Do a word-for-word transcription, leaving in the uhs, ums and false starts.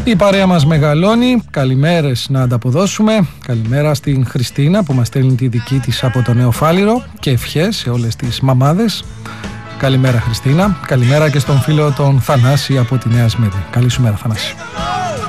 Η παρέα μας μεγαλώνει. Καλημέρες να ανταποδώσουμε. Καλημέρα στην Χριστίνα που μας στέλνει τη δική της από το Νέο Φάληρο και ευχές σε όλες τις μαμάδες. Καλημέρα Χριστίνα. Καλημέρα και στον φίλο τον Θανάση από τη Νέα Σμύρνη. Καλή σου μέρα Θανάση.